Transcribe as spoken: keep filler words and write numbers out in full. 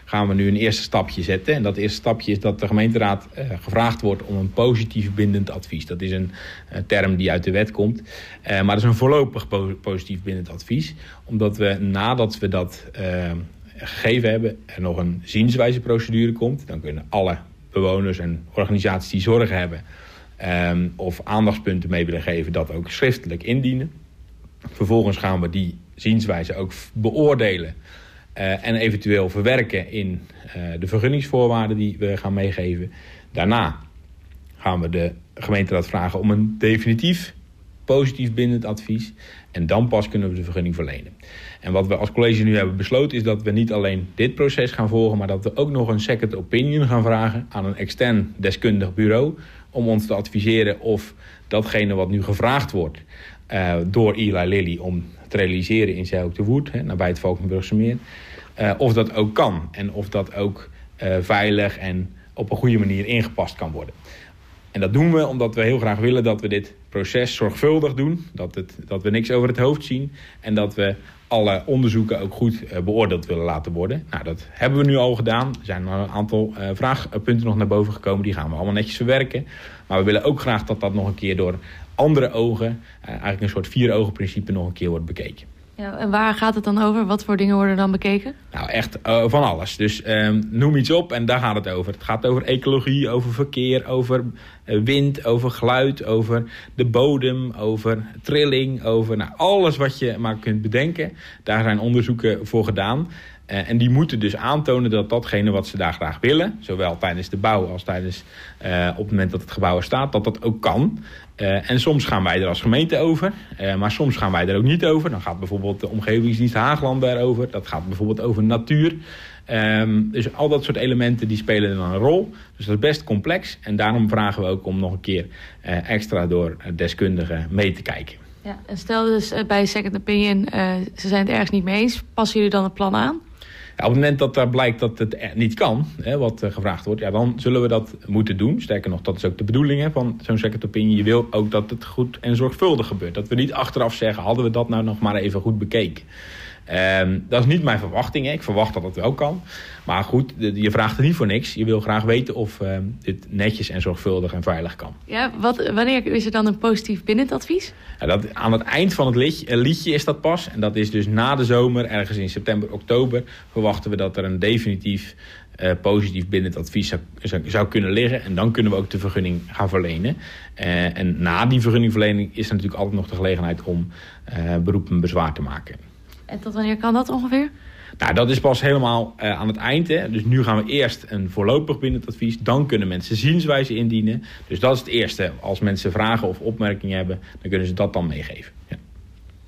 gaan we nu een eerste stapje zetten. En dat eerste stapje is dat de gemeenteraad uh, gevraagd wordt om een positief bindend advies. Dat is een uh, term die uit de wet komt. Uh, maar dat is een voorlopig po- positief bindend advies. Omdat we nadat we dat uh, gegeven hebben, er nog een zienswijzeprocedure komt. Dan kunnen alle bewoners en organisaties die zorg hebben um, of aandachtspunten mee willen geven, dat ook schriftelijk indienen. Vervolgens gaan we die zienswijze ook beoordelen uh, en eventueel verwerken in uh, de vergunningsvoorwaarden die we gaan meegeven. Daarna gaan we de gemeenteraad vragen om een definitief positief bindend advies. En dan pas kunnen we de vergunning verlenen. En wat we als college nu hebben besloten is dat we niet alleen dit proces gaan volgen, maar dat we ook nog een second opinion gaan vragen aan een extern deskundig bureau om ons te adviseren of datgene wat nu gevraagd wordt uh, door Eli Lilly om te realiseren in Zeilhoek de Woerd, hè, nabij het Valkenburgse meer, uh, of dat ook kan en of dat ook uh, veilig en op een goede manier ingepast kan worden. En dat doen we omdat we heel graag willen dat we dit proces zorgvuldig doen. Dat, het, dat we niks over het hoofd zien. En dat we alle onderzoeken ook goed uh, beoordeeld willen laten worden. Nou, dat hebben we nu al gedaan. Er zijn nog een aantal uh, vraagpunten nog naar boven gekomen. Die gaan we allemaal netjes verwerken. Maar we willen ook graag dat dat nog een keer door andere ogen, uh, eigenlijk een soort vier-ogen principe, nog een keer wordt bekeken. Ja, en waar gaat het dan over? Wat voor dingen worden dan bekeken? Nou, echt uh, van alles. Dus um, noem iets op en daar gaat het over. Het gaat over ecologie, over verkeer, over uh, wind, over geluid, over de bodem, over trilling, over nou, alles wat je maar kunt bedenken. Daar zijn onderzoeken voor gedaan. Uh, en die moeten dus aantonen dat datgene wat ze daar graag willen, zowel tijdens de bouw als tijdens uh, op het moment dat het gebouw er staat, dat dat ook kan. Uh, en soms gaan wij er als gemeente over, uh, maar soms gaan wij er ook niet over. Dan gaat bijvoorbeeld de omgevingsdienst Haagland daarover. Dat gaat bijvoorbeeld over natuur. Um, dus al dat soort elementen die spelen dan een rol. Dus dat is best complex. En daarom vragen we ook om nog een keer uh, extra door deskundigen mee te kijken. Ja, en stel dus uh, bij Second Opinion, uh, ze zijn het ergens niet mee eens. Passen jullie dan het plan aan? Ja, op het moment dat daar blijkt dat het niet kan, hè, wat uh, gevraagd wordt, ja, dan zullen we dat moeten doen. Sterker nog, dat is ook de bedoeling hè, van zo'n second opinion. Je wil ook dat het goed en zorgvuldig gebeurt. Dat we niet achteraf zeggen, hadden we dat nou nog maar even goed bekeken. Um, dat is niet mijn verwachting. Hè. Ik verwacht dat het wel kan. Maar goed, je vraagt er niet voor niks. Je wil graag weten of uh, dit netjes en zorgvuldig en veilig kan. Ja, wat, wanneer is er dan een positief bindend advies? Ja, dat, aan het eind van het liedje, liedje is dat pas. En dat is dus na de zomer, ergens in september, oktober, verwachten we dat er een definitief uh, positief bindend advies zou, zou, zou kunnen liggen. En dan kunnen we ook de vergunning gaan verlenen. Uh, en na die vergunningverlening is er natuurlijk altijd nog de gelegenheid om uh, beroep en bezwaar te maken. En tot wanneer kan dat ongeveer? Nou, dat is pas helemaal uh, aan het eind. Hè. Dus nu gaan we eerst een voorlopig bindend advies. Dan kunnen mensen zienswijze indienen. Dus dat is het eerste. Als mensen vragen of opmerkingen hebben, dan kunnen ze dat dan meegeven.